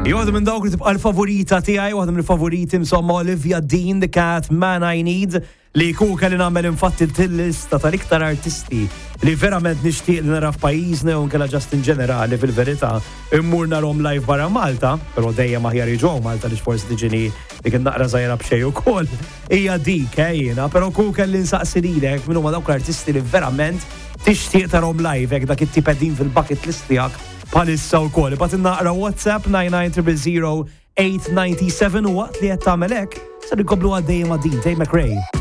Waħda minn dawk li tibqa' l-favorita tiegħi, waħda minn il-favoriti insomma Olivia Dean, The Cat Man I Need, li kuka li nagħmel infatti til-lista tal-iktar artisti li verament nixtieq li nara f'pajjiżna u nkella ġast in ġenerali fil-verità immur narhom live barra Malta, però dejjem aħjar jiġu Malta li forsi tiġini li kien naqra żgħira b'xejn ukoll. Hija dik jiena, però kuka li nsaqsi lilek minn huma dawk l-artisti li verament tixtieq tarhom live hekk dak it-tip qegħdin fil-bucket list tiegħek palissa u koll. Bat naqra WhatsApp 9900897 u waqt li qed tagħmel hekk, sa nkomplu għaddejjem ma' din Tate McRae.